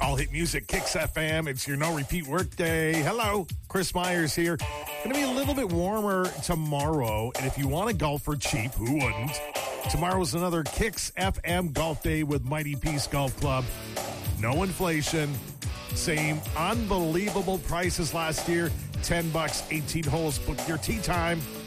All Hit Music, Kicks FM. It's your no repeat workday. Hello, Chris Myers here. Going to be a little bit warmer tomorrow, and if you want to golf for cheap, who wouldn't? Tomorrow's another Kicks FM golf day with Mighty Peace Golf Club. No inflation. Same unbelievable prices last year. $10, 18 holes. Book your tee time.